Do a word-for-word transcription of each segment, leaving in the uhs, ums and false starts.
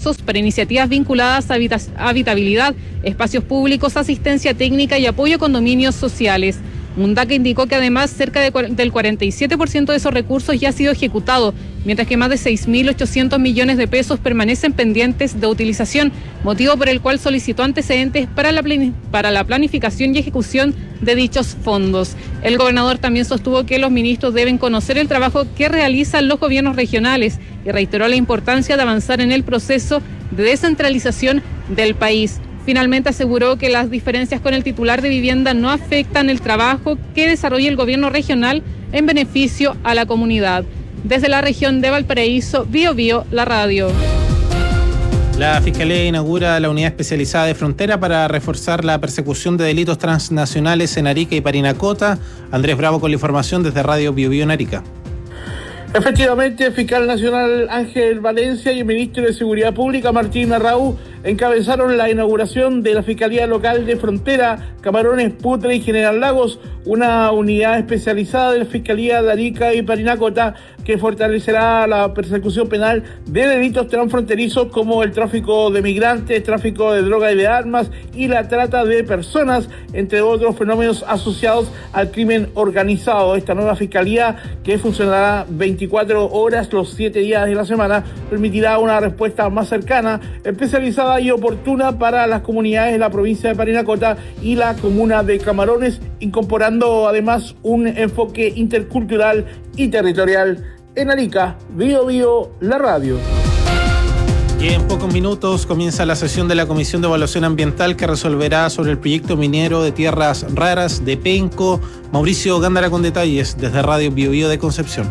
recursos para iniciativas vinculadas a habita- habitabilidad, espacios públicos, asistencia técnica y apoyo a condominios sociales. Mundaca indicó que además cerca de, del cuarenta y siete por ciento de esos recursos ya ha sido ejecutado, mientras que más de seis mil ochocientos millones de pesos permanecen pendientes de utilización, motivo por el cual solicitó antecedentes para la, plan- para la planificación y ejecución de dichos fondos. El gobernador también sostuvo que los ministros deben conocer el trabajo que realizan los gobiernos regionales y reiteró la importancia de avanzar en el proceso de descentralización del país. Finalmente aseguró que las diferencias con el titular de vivienda no afectan el trabajo que desarrolla el gobierno regional en beneficio a la comunidad. Desde la región de Valparaíso, Bio Bio, la radio. La Fiscalía inaugura la unidad especializada de frontera para reforzar la persecución de delitos transnacionales en Arica y Parinacota. Andrés Bravo con la información desde Radio Bio Bio en Arica. Efectivamente, el fiscal nacional Ángel Valencia y el ministro de Seguridad Pública Martín Arrau encabezaron la inauguración de la Fiscalía Local de Frontera, Camarones, Putre y General Lagos, una unidad especializada de la Fiscalía de Arica y Parinacota que fortalecerá la persecución penal de delitos transfronterizos como el tráfico de migrantes, tráfico de droga y de armas y la trata de personas, entre otros fenómenos asociados al crimen organizado. Esta nueva Fiscalía, que funcionará veinticuatro horas los siete días de la semana, permitirá una respuesta más cercana, especializada y oportuna para las comunidades de la provincia de Parinacota y la comuna de Camarones, incorporando además un enfoque intercultural y territorial. En Arica, Bio Bio, la radio. Y en pocos minutos comienza la sesión de la Comisión de Evaluación Ambiental que resolverá sobre el proyecto minero de tierras raras de Penco. Mauricio Gándara con detalles desde Radio Bio Bio de Concepción.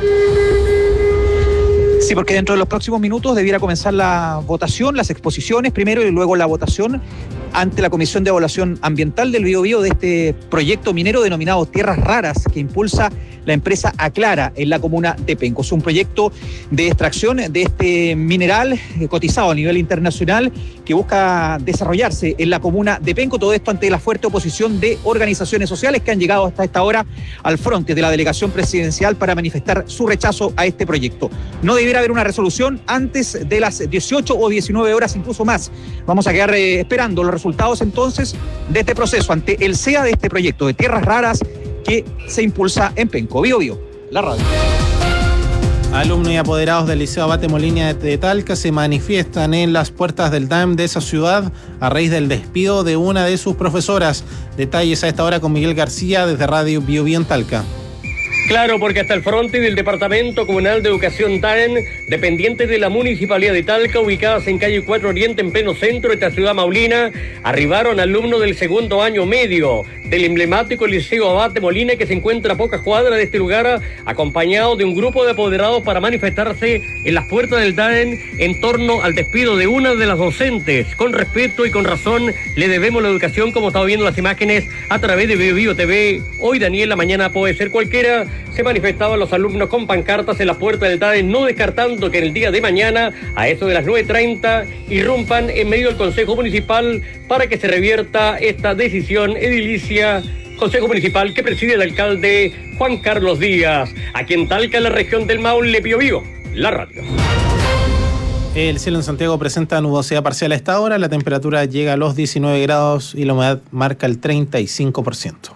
Sí, porque dentro de los próximos minutos debiera comenzar la votación, las exposiciones primero y luego la votación ante la Comisión de Evaluación Ambiental del Bio Bio de este proyecto minero denominado Tierras Raras que impulsa la empresa Aclara en la comuna de Penco. Es un proyecto de extracción de este mineral cotizado a nivel internacional que busca desarrollarse en la comuna de Penco. Todo esto ante la fuerte oposición de organizaciones sociales que han llegado hasta esta hora al frente de la delegación presidencial para manifestar su rechazo a este proyecto. No debiera haber una resolución antes de las dieciocho o diecinueve horas, incluso más. Vamos a quedar eh, esperando los resultados entonces de este proceso ante el C E A de este proyecto de Tierras Raras que se impulsa en Penco. Bio Bio, la radio. Alumnos y apoderados del Liceo Abate Molina de Talca se manifiestan en las puertas del D A M de esa ciudad a raíz del despido de una de sus profesoras. Detalles a esta hora con Miguel García desde Radio Bio Bio en Talca. Claro, porque hasta el frente del Departamento Comunal de Educación D A E N, dependientes de la Municipalidad de Talca, ubicadas en calle cuatro Oriente, en pleno centro de esta ciudad maulina, arribaron alumnos del segundo año medio del emblemático Liceo Abate Molina, que se encuentra a pocas cuadras de este lugar, acompañado de un grupo de apoderados para manifestarse en las puertas del D A E N en torno al despido de una de las docentes. Con respeto y con razón le debemos la educación, como estamos viendo las imágenes a través de Bio Bio T V. Hoy, Daniel, la mañana puede ser cualquiera. Se manifestaban los alumnos con pancartas en la puerta del D A E N, no descartando que en el día de mañana, a eso de las nueve treinta, irrumpan en medio del Consejo Municipal para que se revierta esta decisión edilicia. Consejo Municipal que preside el alcalde Juan Carlos Díaz. Aquí en Talca, en la región del Maule, Bio Bio, la radio. El cielo en Santiago presenta nubosidad parcial a esta hora, la temperatura llega a los diecinueve grados y la humedad marca el treinta y cinco por ciento.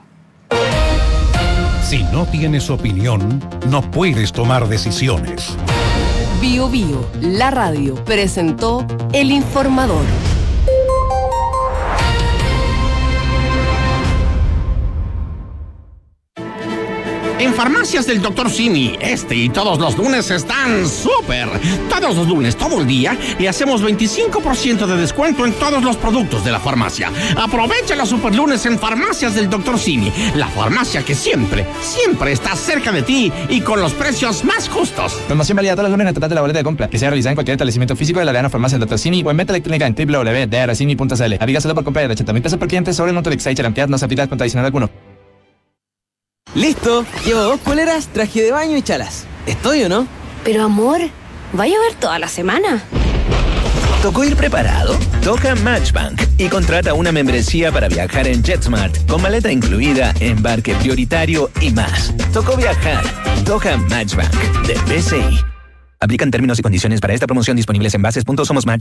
Si no tienes opinión, no puedes tomar decisiones. Bio Bio, la radio, presentó El Informador. En Farmacias del doctor Simi, este y todos los lunes están súper. Todos los lunes, todo el día, le hacemos veinticinco por ciento de descuento en todos los productos de la farmacia. Aprovecha los super lunes en Farmacias del doctor Simi, la farmacia que siempre, siempre está cerca de ti y con los precios más justos. Promoción válida todos los lunes en total de la boleta de compra, que sea realizada en cualquier establecimiento físico de la Arena Farmacia del doctor Simi o en venta electrónica en doble u doble u doble u punto d r simi punto c l. Aplica solo por compra de ochenta mil pesos por cliente sobre el monto de Excite Charampiat, no se aplica con adicional alguno. Listo, llevo dos poleras, traje de baño y chalas. ¿Estoy o no? Pero amor, ¿va a llover toda la semana? ¿Tocó ir preparado? Toca Matchbank y contrata una membresía para viajar en JetSmart con maleta incluida, embarque prioritario y más. Tocó viajar. Toca Matchbank de B C I. Aplican términos y condiciones para esta promoción disponibles en bases punto somos match